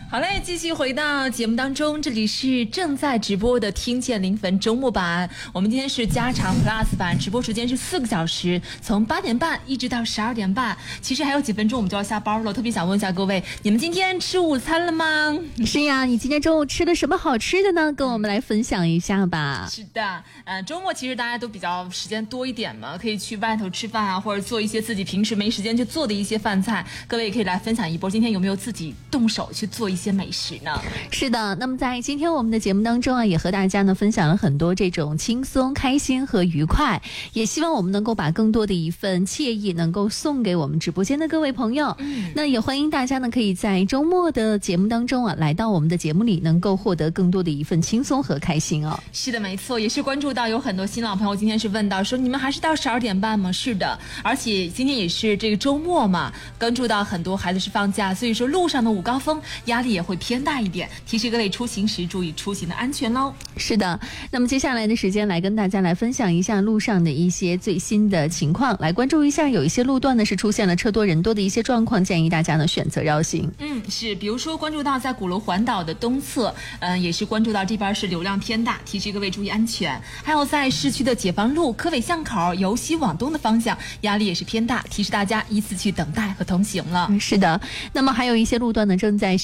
好嘞，继续回到节目当中，这里是正在直播的听见临汾周末版。我们今天是加长 Plus 版，直播时间是4个小时，从8点半一直到12点半。其实还有几分钟我们就要下班了，特别想问一下各位，你们今天吃午餐了吗？ 是呀，你今天中午吃了什么好吃的呢？跟我们来分享一下吧。 是的，周末其实大家都比较时间多一点嘛，可以去外头吃饭啊，或者做一些自己平时没时间去做的一些饭菜。各位也可以来分享一波，今天有没有自己动手去做一些美食呢？ 是的，那么在今天我们的节目当中啊，也和大家呢分享了很多这种轻松、开心和愉快，也希望我们能够把更多的一份惬意能够送给我们直播间的各位朋友。那也欢迎大家呢可以在周末的节目当中啊，来到我们的节目里，能够获得更多的一份轻松和开心哦。 是的，没错，也是关注到有很多新老朋友今天是问到说，你们还是到12点半吗？是的，而且今天也是这个周末嘛，关注到很多孩子是放假，所以说路上的午高峰压力也会偏大一点，提示各位出行时注意出行的安全喽。 是的，那么接下来的时间来跟大家来分享一下路上的一些最新的情况，来关注一下有一些路段呢是出现了车多人多的一些状况，建议大家呢选择绕行。 是，比如说关注到在鼓楼环岛的东侧，也是关注到这边是流量偏大，提示各位注意安全。还有在市区的解放路、科委巷口由西往东的方向，压力也是偏大，提示大家依次去等待和通行了。 是的，那么还有一些路段呢正在